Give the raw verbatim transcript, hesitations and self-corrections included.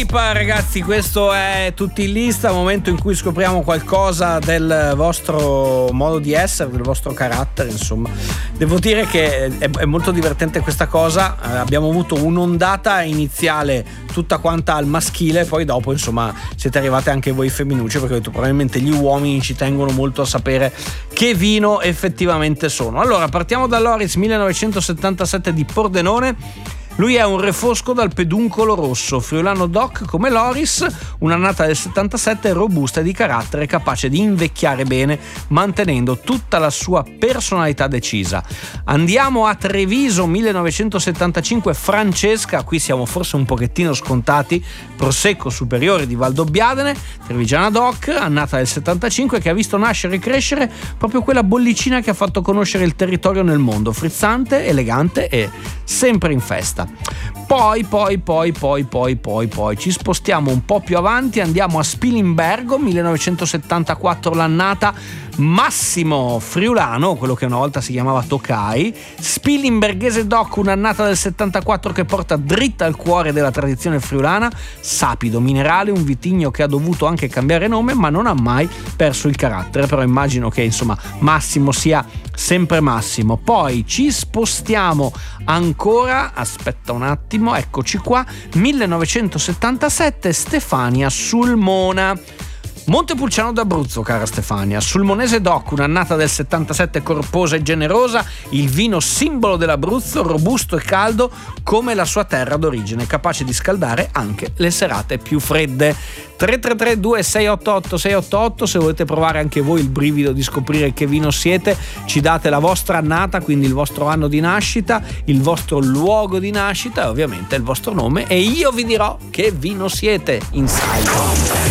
Lipa, ragazzi, questo è Tutti in Lista, momento in cui scopriamo qualcosa del vostro modo di essere, del vostro carattere, insomma. Devo dire che è, è molto divertente questa cosa. Eh, abbiamo avuto un'ondata iniziale tutta quanta al maschile, poi dopo, insomma, siete arrivate anche voi femminucce, perché ho detto, probabilmente gli uomini ci tengono molto a sapere che vino effettivamente sono. Allora, partiamo da Loris millenovecentosettantasette di Pordenone. Lui è un refosco dal peduncolo rosso, friulano doc come Loris, un'annata del settantasette, robusta e di carattere, capace di invecchiare bene, mantenendo tutta la sua personalità decisa. Andiamo a Treviso millenovecentosettantacinque, Francesca, qui siamo forse un pochettino scontati, Prosecco Superiore di Valdobbiadene, trevigiana doc, annata del settantacinque, che ha visto nascere e crescere proprio quella bollicina che ha fatto conoscere il territorio nel mondo, frizzante, elegante e sempre in festa. Poi, poi, poi, poi, poi, poi, poi ci spostiamo un po' più avanti, andiamo a Spilimbergo, millenovecentosettantaquattro l'annata, Massimo Friulano, quello che una volta si chiamava Tokai, Spilimberghese Doc, un'annata del settantaquattro che porta dritta al cuore della tradizione friulana, sapido, minerale, un vitigno che ha dovuto anche cambiare nome ma non ha mai perso il carattere, però immagino che insomma Massimo sia sempre Massimo. Poi ci spostiamo ancora, aspetta un attimo, eccoci qua, millenovecentosettantasette, Stefania Sulmona, Montepulciano d'Abruzzo, cara Stefania, Sulmonese Doc, un'annata del settantasette, corposa e generosa, il vino simbolo dell'Abruzzo, robusto e caldo come la sua terra d'origine, capace di scaldare anche le serate più fredde. Tre tre tre due sei otto otto sei otto otto, se volete provare anche voi il brivido di scoprire che vino siete, ci date la vostra annata, quindi il vostro anno di nascita, il vostro luogo di nascita e ovviamente il vostro nome, e io vi dirò che vino siete. Inside.